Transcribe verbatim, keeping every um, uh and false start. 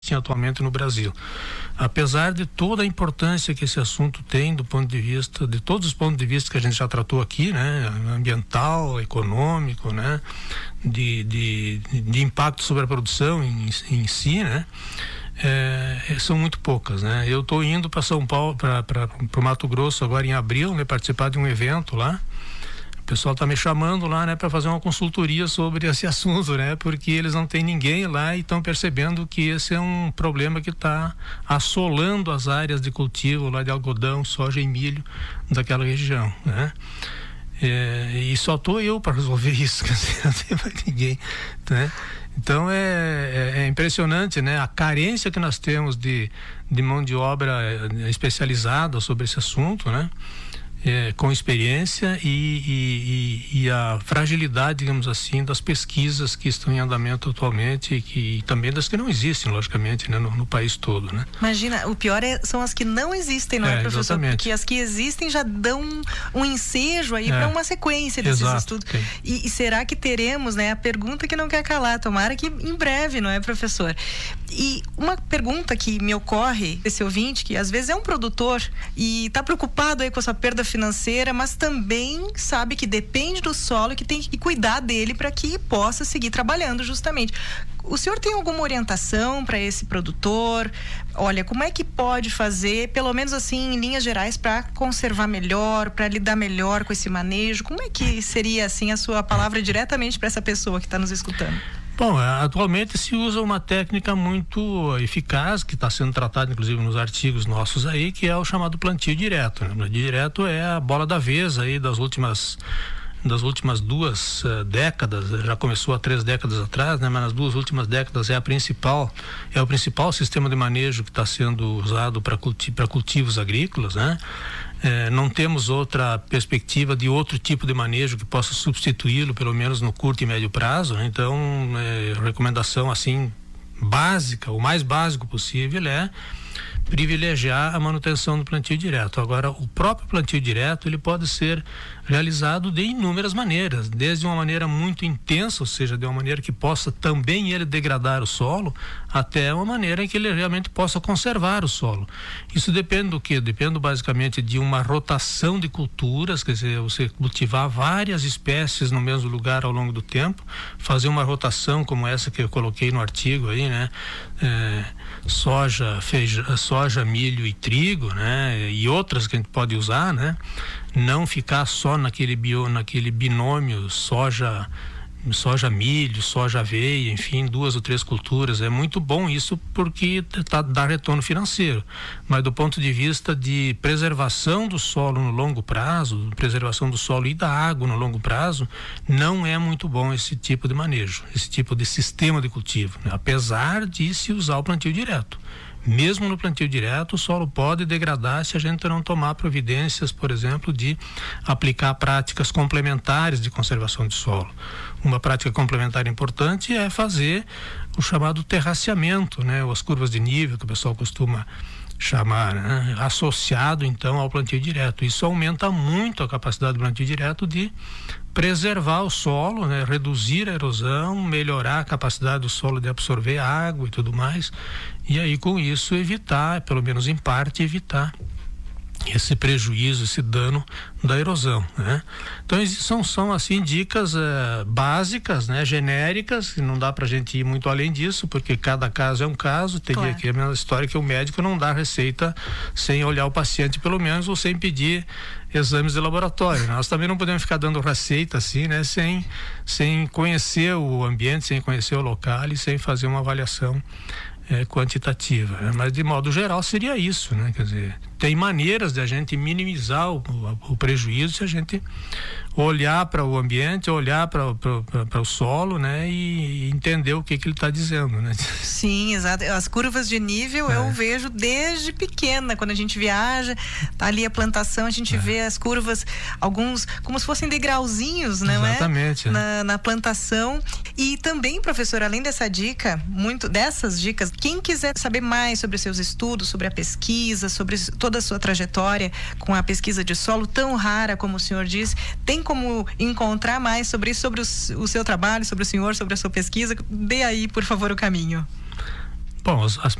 atualmente no Brasil. Apesar de toda a importância que esse assunto tem do ponto de vista, de todos os pontos de vista que a gente já tratou aqui, né? Ambiental, econômico, né? De, de, de impacto sobre a produção em, em si, né? É, são muito poucas, né? Eu estou indo para São Paulo, para o Mato Grosso agora em abril, né? Participar de um evento lá. O pessoal está me chamando lá, né, para fazer uma consultoria sobre esse assunto, né, porque eles não têm ninguém lá e estão percebendo que esse é um problema que está assolando as áreas de cultivo lá de algodão, soja e milho daquela região, né? É, e só estou eu para resolver isso, quer dizer, não tem mais ninguém, né? Então é, é, é impressionante, né, a carência que nós temos de, de mão de obra especializada sobre esse assunto, né? É, com experiência e, e, e, e a fragilidade, digamos assim, das pesquisas que estão em andamento atualmente e, que, e também das que não existem, logicamente, né, no, no país todo, né? Imagina, o pior é, são as que não existem, não é, é professor? Exatamente. Porque as que existem já dão um, um ensejo aí é. para uma sequência desses Exato. estudos. E, e será que teremos, né, a pergunta que não quer calar, tomara que em breve, não é, professor? E uma pergunta que me ocorre desse ouvinte, que às vezes é um produtor e está preocupado aí com essa perda financeira, mas também sabe que depende do solo e que tem que cuidar dele para que possa seguir trabalhando justamente. O senhor tem alguma orientação para esse produtor? Olha, como é que pode fazer, pelo menos assim, em linhas gerais, para conservar melhor, para lidar melhor com esse manejo? Como é que seria, assim, a sua palavra diretamente para essa pessoa que está nos escutando? Bom, atualmente se usa uma técnica muito eficaz, que está sendo tratada inclusive nos artigos nossos aí, que é o chamado plantio direto, né? O plantio direto é a bola da vez aí das últimas das últimas duas uh, décadas, já começou há três décadas atrás, né? Mas nas duas últimas décadas é a principal, é o principal sistema de manejo que está sendo usado para culti para cultivos agrícolas, né? É, não temos outra perspectiva de outro tipo de manejo que possa substituí-lo, pelo menos no curto e médio prazo, né? Então, é, recomendação assim básica, o mais básico possível é privilegiar a manutenção do plantio direto. Agora, o próprio plantio direto, ele pode ser realizado de inúmeras maneiras, desde uma maneira muito intensa, ou seja, de uma maneira que possa também ele degradar o solo, até uma maneira em que ele realmente possa conservar o solo. Isso depende do quê? Depende basicamente de uma rotação de culturas, quer dizer, você cultivar várias espécies no mesmo lugar ao longo do tempo, fazer uma rotação como essa que eu coloquei no artigo aí, né? É, soja, feijão, soja, milho e trigo, né? E outras que a gente pode usar, né? Não ficar só naquele bio, naquele binômio soja, soja, milho, soja, aveia, enfim, duas ou três culturas. É muito bom isso porque tá, dá retorno financeiro. Mas do ponto de vista de preservação do solo no longo prazo, preservação do solo e da água no longo prazo, não é muito bom esse tipo de manejo, esse tipo de sistema de cultivo, né? Apesar de se usar o plantio direto. Mesmo no plantio direto, o solo pode degradar se a gente não tomar providências, por exemplo, de aplicar práticas complementares de conservação de solo. Uma prática complementar importante é fazer o chamado terraceamento, né? Ou as curvas de nível que o pessoal costuma chamar, né? Associado então ao plantio direto. Isso aumenta muito a capacidade do plantio direto de preservar o solo, né? Reduzir a erosão, melhorar a capacidade do solo de absorver água e tudo mais, e aí com isso evitar, pelo menos em parte, evitar esse prejuízo, esse dano da erosão, né? Então são, são assim dicas uh, básicas, né? Genéricas, que não dá pra gente ir muito além disso, porque cada caso é um caso. Teria claro. Que a mesma história que o médico não dá receita sem olhar o paciente pelo menos, ou sem pedir exames de laboratório. Nós também não podemos ficar dando receita assim, né? Sem, sem conhecer o ambiente, sem conhecer o local e sem fazer uma avaliação É, quantitativa, né? Mas de modo geral seria isso, né? Quer dizer, tem maneiras de a gente minimizar o, o, o prejuízo se a gente olhar para o ambiente, olhar para o solo, né? E, e entender o que que ele está dizendo, né? Sim, exato. As curvas de nível é. eu vejo desde pequena, quando a gente viaja, tá ali a plantação, a gente é. vê as curvas, alguns como se fossem degrauzinhos, né? Exatamente. É? Na, na plantação. E também, professor, além dessa dica, muito dessas dicas, quem quiser saber mais sobre os seus estudos, sobre a pesquisa, sobre toda a sua trajetória com a pesquisa de solo tão rara como o senhor diz, tem como encontrar mais sobre isso, sobre o, o seu trabalho, sobre o senhor, sobre a sua pesquisa? Dê aí, por favor, o caminho. Bom, as, as